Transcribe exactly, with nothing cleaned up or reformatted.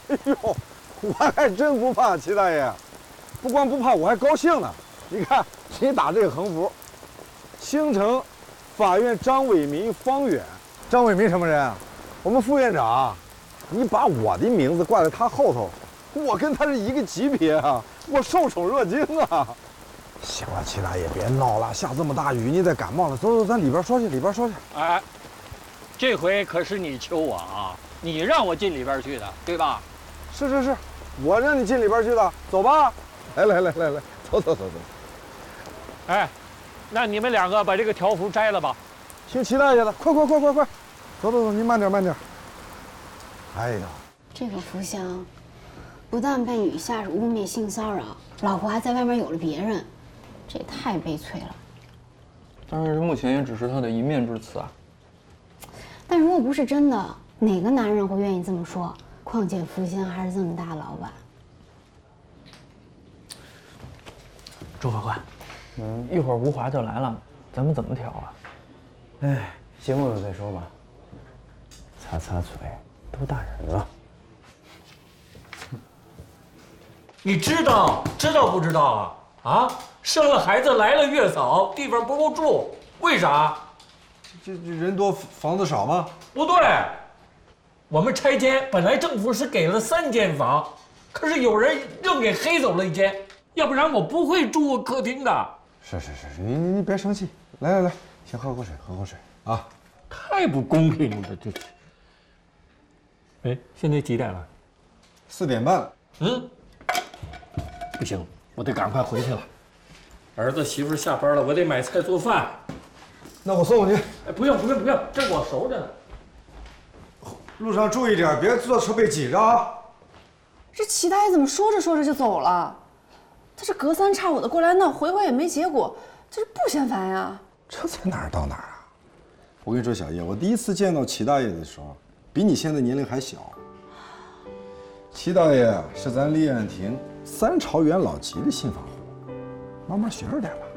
哎呦，我还真不怕，齐大爷，不光不怕，我还高兴呢。你看，你打这个横幅，兴城法院张伟民方远。张伟民什么人啊？我们副院长。你把我的名字挂在他后头，我跟他是一个级别啊，我受宠若惊啊。行了，齐大爷，别闹了，下这么大雨，你得感冒了。走走，咱里边说去，里边说去。 哎，这回可是你求我啊，你让我进里边去的，对吧？ 是是是，我让你进里边去的。走吧，来来来来来，走走走走。 哎，那你们两个把这个条幅摘了吧。 听齐大爷的，快快快快快，走走走，您慢点慢点。哎呀， 这个福香，不但被女下属污蔑性骚扰，老婆还在外面有了别人。这也太悲催了， 但是目前也只是他的一面之词啊。 但如果不是真的，哪个男人会愿意这么说？况且福星还是这么大老板。 周法官，嗯，一会儿吴华就来了，咱们怎么调啊？ 哎，先问问再说吧。擦擦嘴，都大人了。 你知道知道不知道啊？啊，生了孩子来了月嫂，地方不够住，为啥？ 这这人多房子少吗？ 不对，我们拆迁本来政府是给了三间房，可是有人愣给黑走了一间，要不然我不会住客厅的。 是是是，你你你别生气，来来来，先喝口水，喝口水啊！ 太不公平了，这是。哎，现在几点了？ 四点半了。 嗯，不行，我得赶快回去了。儿子媳妇下班了，我得买菜做饭。 那我送你。 哎，不用不用不用，这我熟着呢。 路上注意点，别坐车被挤着啊！ 这齐大爷怎么说着说着就走了？他这隔三差五的过来闹，回回也没结果，这是不嫌烦呀？ 这才哪儿到哪儿啊！我跟你说，小叶，我第一次见到齐大爷的时候，比你现在年龄还小。齐大爷是咱立案庭三朝元老级的信访户，慢慢学着点吧。